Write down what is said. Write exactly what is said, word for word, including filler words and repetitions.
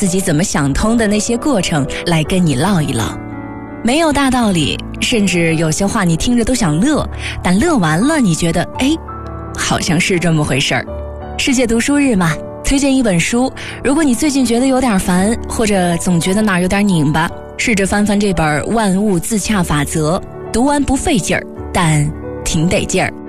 自己怎么想通的那些过程来跟你唠一唠。没有大道理，甚至有些话你听着都想乐，但乐完了你觉得哎，好像是这么回事儿。世界读书日嘛，推荐一本书，如果你最近觉得有点烦，或者总觉得哪儿有点拧巴，试着翻翻这本《万物自洽法则》，读完不费劲儿，但挺得劲儿。